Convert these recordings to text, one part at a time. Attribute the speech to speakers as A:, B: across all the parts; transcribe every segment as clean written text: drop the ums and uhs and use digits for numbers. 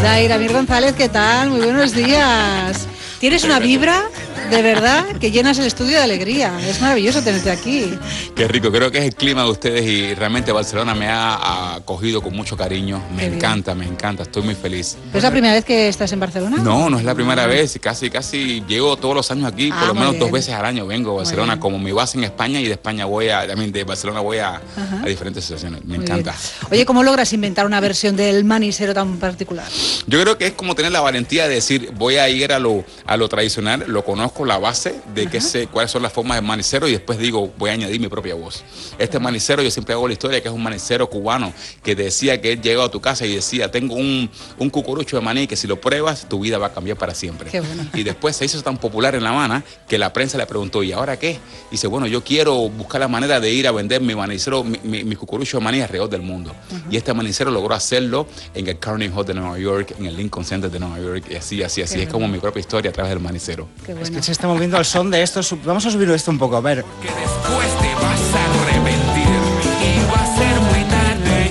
A: Dairamir González, ¿qué tal? Muy buenos días. Tienes una vibra, de verdad, que llenas el estudio de alegría. Es maravilloso tenerte aquí.
B: Qué rico, creo que es el clima de ustedes y realmente Barcelona me ha acogido con mucho cariño. Me encanta, estoy muy feliz.
A: ¿Es la primera vez que estás en Barcelona?
B: No, no es la primera vez, casi llego todos los años aquí, por lo menos 2 veces al año vengo a Barcelona como mi base en España, y de España también de Barcelona voy a diferentes situaciones. Me encanta.
A: Bien. Oye, ¿cómo logras inventar una versión del manisero tan particular?
B: Yo creo que es como tener la valentía de decir, voy a ir a lo tradicional, lo conozco, la base de que sé cuáles son las formas del manicero, y después digo, voy a añadir mi propia voz. Este manicero, yo siempre hago la historia que es un manicero cubano que decía que él llegó a tu casa y decía, tengo un cucurucho de maní que si lo pruebas, tu vida va a cambiar para siempre.
A: Qué bueno.
B: Y después se hizo tan popular en La Habana que la prensa le preguntó, ¿y ahora qué? Y dice, bueno, yo quiero buscar la manera de ir a vender mi manicero, mi cucurucho de maní alrededor del mundo. Y este manicero logró hacerlo en el Carnegie Hall de Nueva York, en el Lincoln Center de Nueva York, y así. Es como mi propia historia a través del manicero.
A: Qué bueno.
C: Es que se está moviendo el son de esto. Vamos a subir esto un poco, a ver.
D: Que después te vas a arrepentir y va a ser muy tarde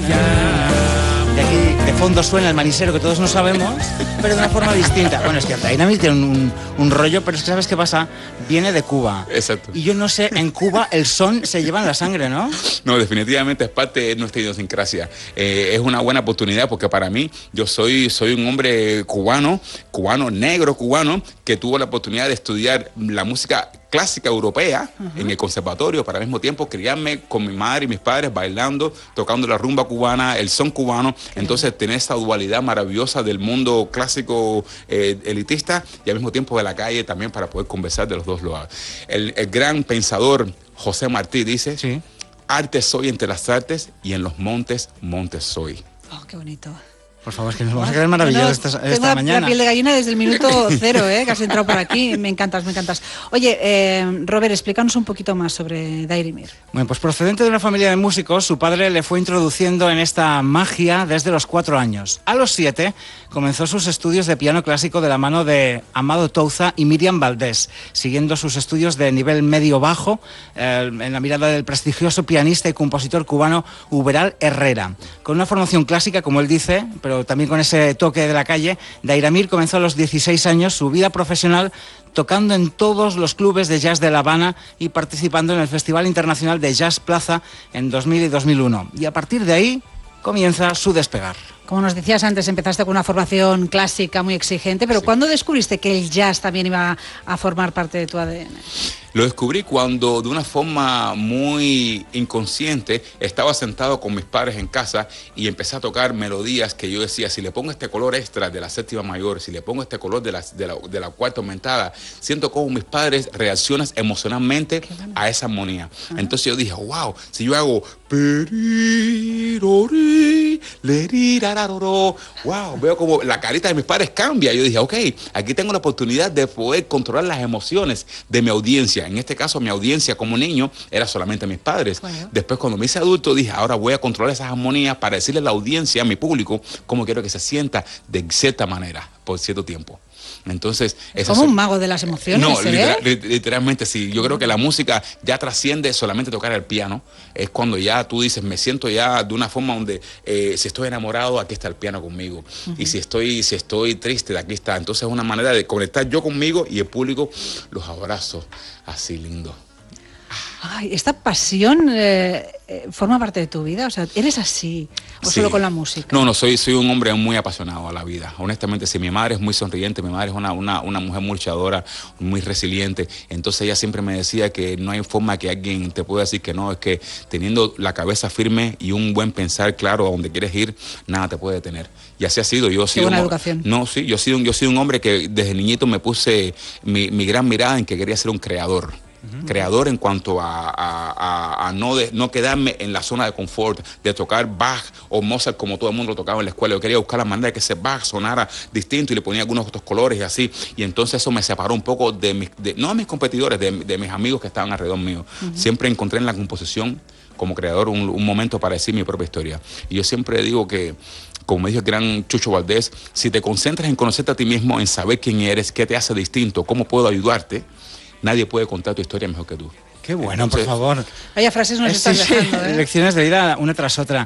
D: ya.
C: Y aquí de fondo suena el manisero que todos no sabemos, pero de una forma distinta. Bueno, es que Dairamir tiene un rollo, pero es que ¿sabes qué pasa? Viene de Cuba.
B: Exacto.
C: Y yo no sé, en Cuba el son se lleva en la sangre, ¿no?
B: No, definitivamente es parte de nuestra idiosincrasia. Es una buena oportunidad porque para mí, yo soy un hombre cubano, negro cubano, que tuvo la oportunidad de estudiar la música clásica europea en el conservatorio, para al mismo tiempo criarme con mi madre y mis padres bailando, tocando la rumba cubana, el son cubano. Entonces tener esa dualidad maravillosa del mundo clásico elitista y al mismo tiempo de la calle también, para poder conversar de los dos lados. El gran pensador José Martí dice,
C: sí,
B: arte soy entre las artes y en los montes, montes soy.
A: Oh, qué bonito.
C: Por favor, es que nos vamos a quedar maravillados esta mañana.
A: La piel de gallina desde el minuto 0, que has entrado por aquí. Me encantas. Oye, Robert, explícanos un poquito más sobre Dairamir.
C: Bueno, pues procedente de una familia de músicos, su padre le fue introduciendo en esta magia desde los 4 años. A los 7 comenzó sus estudios de piano clásico de la mano de Amado Touza y Miriam Valdés, siguiendo sus estudios de nivel medio-bajo en la mirada del prestigioso pianista y compositor cubano Uberal Herrera. Con una formación clásica, como él dice, pero también con ese toque de la calle, Dairamir comenzó a los 16 años su vida profesional tocando en todos los clubes de jazz de La Habana y participando en el Festival Internacional de Jazz Plaza en 2000 y 2001. Y a partir de ahí comienza su despegar.
A: Como nos decías antes, empezaste con una formación clásica muy exigente, pero ¿cuándo descubriste que el jazz también iba a formar parte de tu ADN?
B: Lo descubrí cuando, de una forma muy inconsciente, estaba sentado con mis padres en casa y empecé a tocar melodías que yo decía, si le pongo este color extra de la séptima mayor, si le pongo este color de la cuarta aumentada, siento como mis padres reaccionan emocionalmente a esa armonía. Entonces yo dije, wow, si yo hago wow, veo como la carita de mis padres cambia. Yo dije, ok, aquí tengo la oportunidad de poder controlar las emociones de mi audiencia. En este caso, mi audiencia como niño era solamente mis padres. Bueno. Después, cuando me hice adulto, dije, ahora voy a controlar esas armonías para decirle a la audiencia, a mi público, cómo quiero que se sienta de cierta manera, por cierto tiempo. Entonces,
A: como un mago de las emociones.
B: No, literalmente sí. Yo creo que la música ya trasciende solamente tocar el piano. Es cuando ya tú dices, me siento ya de una forma donde si estoy enamorado, aquí está el piano conmigo. Y si estoy triste, aquí está. Entonces es una manera de conectar yo conmigo y el público, los abrazos así lindo.
A: Ay, esta pasión forma parte de tu vida, o sea, ¿eres así o solo con la música?
B: No, soy un hombre muy apasionado a la vida. Honestamente, sí, mi madre es muy sonriente, mi madre es una mujer muy luchadora, muy resiliente. Entonces ella siempre me decía que no hay forma que alguien te pueda decir que no, es que teniendo la cabeza firme y un buen pensar claro a donde quieres ir, nada te puede detener. Y así ha sido. Yo he sido
A: buena educación.
B: No, sí, yo he sido un hombre que desde niñito me puse mi gran mirada en que quería ser un creador. Creador en cuanto a no quedarme en la zona de confort de tocar Bach o Mozart como todo el mundo lo tocaba en la escuela. Yo quería buscar la manera de que ese Bach sonara distinto y le ponía algunos otros colores y así. Y entonces eso me separó un poco no de mis competidores, de mis amigos que estaban alrededor mío. Siempre encontré en la composición como creador un momento para decir mi propia historia. Y yo siempre digo que, como me dijo el gran Chucho Valdés, si te concentras en conocerte a ti mismo, en saber quién eres, qué te hace distinto, cómo puedo ayudarte, nadie puede contar tu historia mejor que tú.
C: Qué bueno, entonces, por favor.
A: Vaya frases nos estás dejando,
C: lecciones de vida una tras otra.